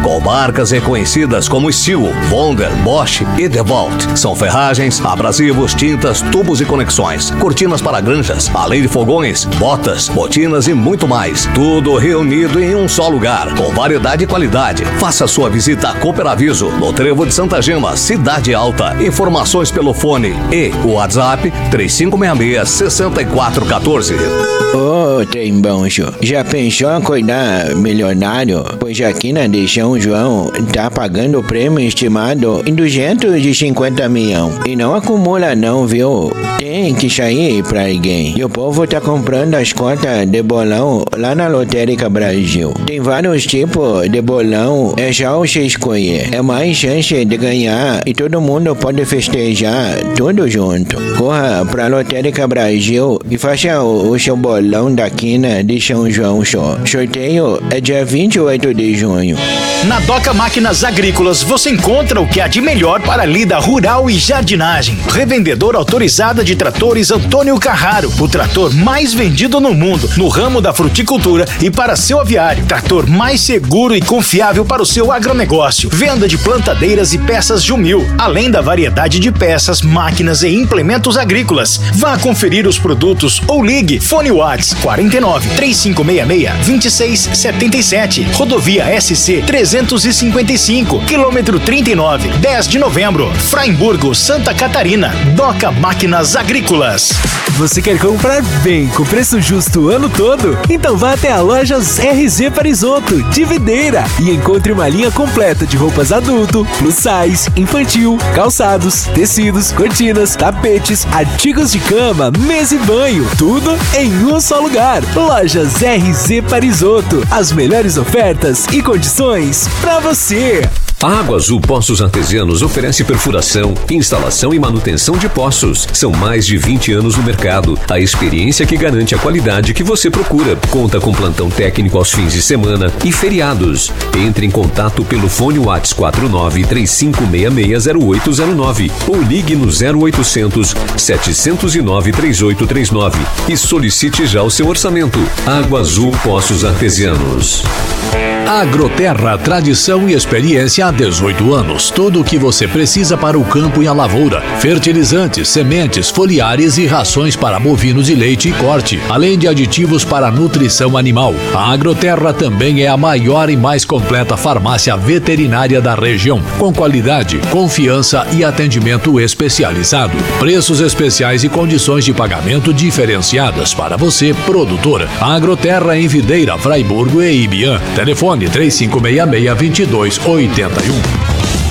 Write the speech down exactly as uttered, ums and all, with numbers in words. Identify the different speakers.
Speaker 1: com marcas reconhecidas como Steel, Bonder, Bosch e DeWalt. São ferragens, abrasivos, tintas, tubos e conexões, cortinas para granjas, além de fogões, botas, botinas e muito mais. Tudo reunido em um só lugar, com variedade e qualidade. Faça sua visita a Cooperaviso, no Trevo de Santa Gema, Cidade Alta. Informações pelo fone e o WhatsApp três cinco seis seis, seis quatro um quatro.
Speaker 2: Ô, trem bom, senhor. Já pensou em acordar milionário? Pois aqui na de São João tá pagando o prêmio estimado em duzentos e cinquenta milhões. E não acumula não, viu? Tem que sair pra alguém. E o povo tá comprando as cotas de bolão lá na Lotérica Brasil. Tem vários tipos de bolão, é só você escolher. É mais chance de ganhar e todo mundo pode festejar tudo junto. Corra pra Lotérica Brasil e faça o, o seu bolão da quina de São João só. Sorteio é dia vinte e oito de junho.
Speaker 3: Na Doca Máquinas Agrícolas você encontra o que há de melhor para a lida rural e jardinagem. Revendedor autorizada de tratores Antônio Carraro, o trator mais vendido no mundo no ramo da fruticultura e para seu aviário. Trator mais seguro e confiável para o seu agronegócio. Venda de plantadeiras e peças Jumil, além da variedade de peças, máquinas e implementos agrícolas. Vá conferir os produtos ou ligue Fone Whats quarenta e nove, três cinco seis seis, vinte e seis setenta e sete. Rodovia S C trezentos e cinquenta e cinco, quilômetro trinta e nove, dez de novembro, Fraimburgo, Santa Catarina. Doca Máquinas Agrícolas.
Speaker 4: Você quer comprar bem, com preço justo o ano todo? Então vá até a Lojas R Z Parisoto, de Videira, e encontre uma linha completa de roupas adulto, plus size, infantil, calçados, tecidos, cortinas, tapetes, artigos de cama, mesa e banho, tudo em um só lugar. Lojas R Z Parisoto, as melhores ofertas e condições para você.
Speaker 5: A Água Azul Poços Artesianos oferece perfuração, instalação e manutenção de poços. São mais de vinte anos no mercado. A experiência que garante a qualidade que você procura. Conta com plantão técnico aos fins de semana e feriados. Entre em contato pelo fone Whats quatro nove, três cinco seis seis, zero oito zero nove ou ligue no zero oitocentos, sete zero nove, três oito três nove e solicite já o seu orçamento. Água Azul Poços Artesianos.
Speaker 6: Agroterra, tradição e experiência há dezoito anos. Tudo o que você precisa para o campo e a lavoura. Fertilizantes, sementes, foliares e rações para bovinos de leite e corte, além de aditivos para nutrição animal. A Agroterra também é a maior e mais completa farmácia veterinária da região, com qualidade, confiança e atendimento especializado. Preços especiais e condições de pagamento diferenciadas para você, produtor. A Agroterra em Videira, Fraiburgo e Ibiã. Telefone três cinco seis seis, dois dois oito um.